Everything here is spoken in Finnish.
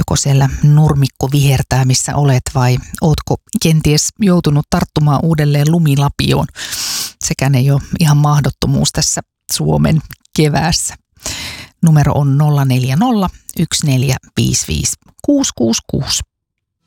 joko siellä nurmikko vihertää, missä olet, vai ootko kenties joutunut tarttumaan uudelleen lumilapioon. Sekään ei ole ihan mahdottomuus tässä Suomen keväässä. Numero on 040 1455 666.